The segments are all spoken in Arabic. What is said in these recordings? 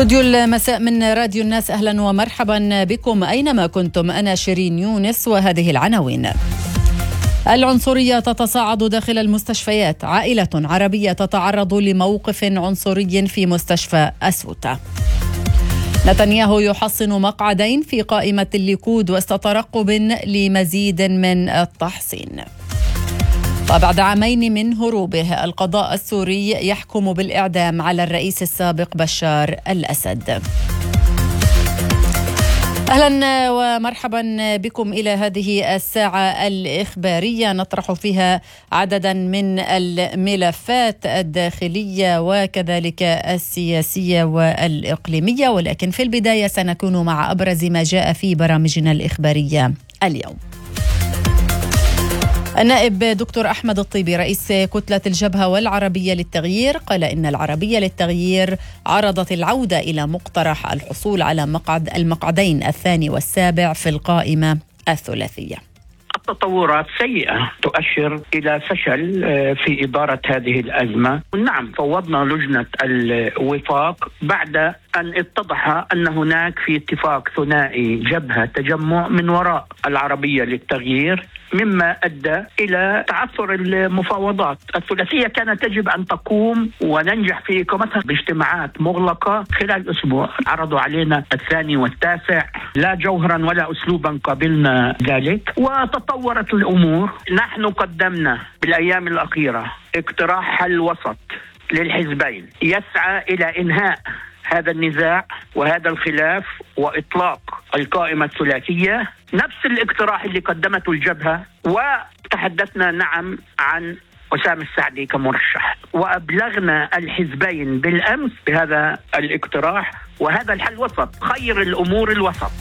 استوديو المساء من راديو الناس، أهلا ومرحبا بكم أينما كنتم. أنا شيرين يونس وهذه العناوين. العنصرية تتصاعد داخل المستشفيات، عائلة عربية تتعرض لموقف عنصري في مستشفى أسوتا. نتنياهو يحصن مقعدين في قائمة الليكود وسط ترقب لمزيد من التحصين. وبعد عامين من هروبه، القضاء السوري يحكم بالإعدام على الرئيس السابق بشار الأسد. أهلا ومرحبا بكم إلى هذه الساعة الإخبارية، نطرح فيها عددا من الملفات الداخلية وكذلك السياسية والإقليمية، ولكن في البداية سنكون مع أبرز ما جاء في برامجنا الإخبارية اليوم. النائب دكتور أحمد الطيبي رئيس كتلة الجبهة والعربية للتغيير قال إن العربية للتغيير عرضت العودة إلى مقترح الحصول على المقعدين الثاني والسابع في القائمة الثلاثية. التطورات سيئة تؤشر إلى فشل في إدارة هذه الأزمة. نعم، فوضنا لجنة الوفاق بعد أن اتضح أن هناك في اتفاق ثنائي جبهة تجمع من وراء العربية للتغيير، مما أدى إلى تعثر المفاوضات. الثلاثية كانت تجب أن تقوم وننجح في إقامتها باجتماعات مغلقة خلال أسبوع. عرضوا علينا الثاني والتاسع، لا جوهرا ولا أسلوبا قبلنا ذلك، وتطورت الأمور. نحن قدمنا بالأيام الأخيرة اقتراح حل وسط للحزبين يسعى إلى إنهاء هذا النزاع وهذا الخلاف وإطلاق القائمة الثلاثية، نفس الاقتراح اللي قدمته الجبهة، وتحدثنا نعم عن وسام السعدي كمرشح، وأبلغنا الحزبين بالأمس بهذا الاقتراح وهذا الحل وسط. خير الأمور الوسط.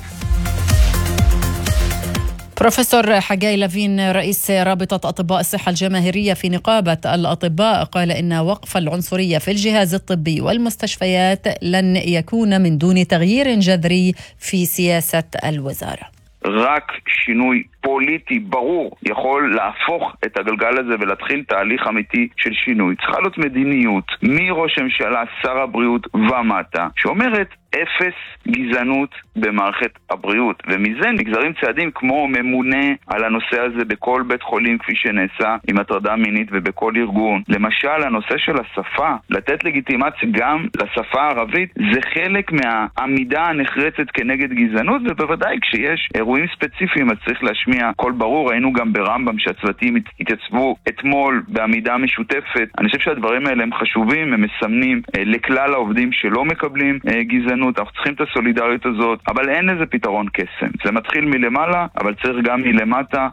بروفيسور حجاي لافين رئيس رابطة أطباء الصحة الجماهيرية في نقابة الأطباء قال إن وقف العنصرية في الجهاز الطبي والمستشفيات لن يكون من دون تغيير جذري في سياسة الوزارة. רק שינוי פוליטי ברור יכול להפוך את הגלגל הזה ולהתחיל תהליך אמיתי של שינוי. צריכה להיות מדיניות מראש הממשלה, שר הבריאות ומטה, שאומרת אפס גזענות במערכת הבריאות, ומזה נגזרים צעדים כמו ממונה על הנושא הזה בכל בית חולים כפי שנעשה עם הטרדה מינית ובכל ארגון. למשל הנושא של השפה, לתת לגיטימציה גם לשפה הערבית, זה חלק מהעמידה הנחרצת כנגד גזענות, ובוודאי כשיש אירועים ספציפיים אז צריך להשמיע קול ברור. ראינו גם ברמב"ם שהצוותים התייצבו אתמול בעמידה משותפת. אני חושב שהדברים האלה הם חשובים, הם מסמנים לכלל העובדים שלא מקבלים גזענות. אנחנו צריכים את הסולידריות הזאת, אבל אין איזה פתרון קסם. זה מתחיל מלמעלה, אבל צריך גם מלמטה.